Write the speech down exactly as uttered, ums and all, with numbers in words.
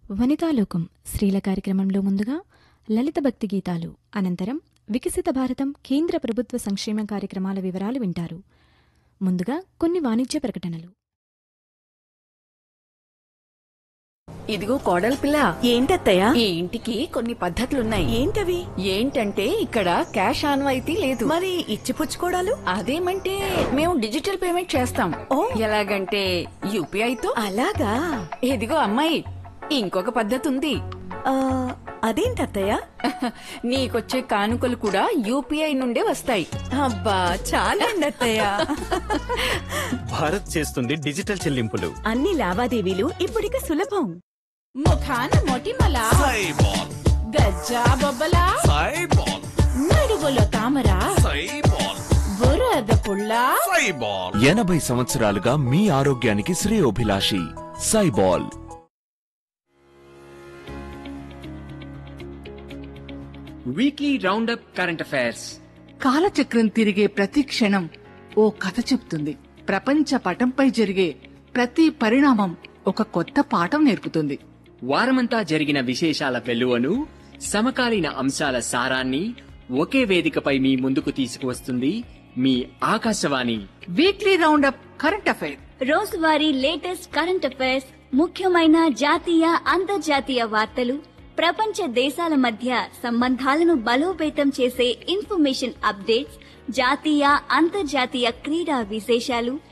వనితాలోకం స్త్రీల కార్యక్రమంలో ముందుగా లలిత భక్తి గీతాలు, అనంతరం వికసిత భారతం కేంద్ర ప్రభుత్వ సంక్షేమ కార్యక్రమాల వివరాలు వింటారు. ముందుగా కొన్ని వాణిజ్య ప్రకటనలు. ఇదిగో కోడలి పిల్ల, ఏంటత్తయ్యా? ఈ ఇంటికి కొన్ని పద్ధతులున్నాయి. ఏంటవి? ఏంటంటే ఇక్కడ క్యాష్ ఆన్వాయితీ లేదు. మరి ఇచ్చిపుచ్చుకోడాలు? అదేమంటే మేము డిజిటల్ పేమెంట్ చేస్తాం. ఓ. ఎలాగంటే యూపీఐతో. అలాగా? ఇదిగో అమ్మాయి, ఇంకొక పద్ధతి ఉంది. ఆ, అదేంటత్తయ్యా? నీకొచ్చే కానుకలు కూడా యూపీఐ నుండే వస్తాయి. అబ్బా చాలండి అత్తయ్యా. భారత్ చేస్తుంది డిజిటల్ చెల్లింపులు. అన్ని లావాదేవీలు ఇప్పుడిక సులభం. ముఖాన మొటిమల, సైబాల్ గజ్జా బొబ్బల, సైబాల్ నడువులో తామర, సైబాల్ బురద పుల్ల. సైబాల్ ఎనభై సంవత్సరాలుగా మీ ఆరోగ్యానికి శ్రేయోభిలాషి సైబాల్. Weekly round up current affairs. కాలచక్రం తిరిగే ప్రతి క్షణం ఓ కథ చెప్తుంది. ప్రపంచ పటంపై జరిగే ప్రతి పరిణామం ఒక కొత్త పాఠం నేర్పుతుంది. వారమంతా జరిగిన విశేషాల వెలువను, సమకాలీన అంశాల సారాన్ని ఒకే వేదికపై మీ ముందుకు తీసుకువస్తుంది మీ Akashvani weekly round up current affair. రోజువారీ లేటెస్ట్ కరెంట్ అఫైర్స్, ముఖ్యమైన జాతీయ అంతర్జాతీయ వార్తలు, ప్రపంచ దేశాల మధ్య సంబంధాలను బలోపేతం చేసే ఇన్ఫర్మేషన్ అప్డేట్స్, జాతీయ అంతర్జాతీయ క్రీడా విశేషాలు,